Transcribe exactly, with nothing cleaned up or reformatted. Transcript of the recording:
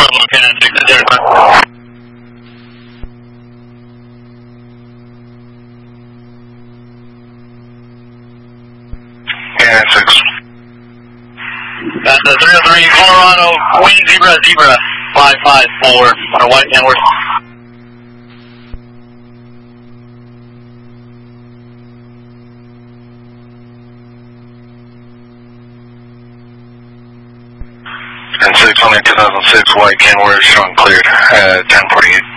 Cannon six zero. Cannon six. That's the three oh three Colorado Queen Zebra Zebra five five four on a white Kenworth. And six on the two thousand six white Kenworth showing cleared at ten forty-eight.